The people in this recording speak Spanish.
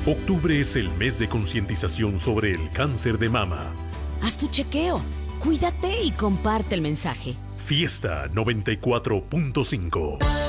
Octubre es el mes de concientización sobre el cáncer de mama. Haz tu chequeo, cuídate y comparte el mensaje. Fiesta 94.5.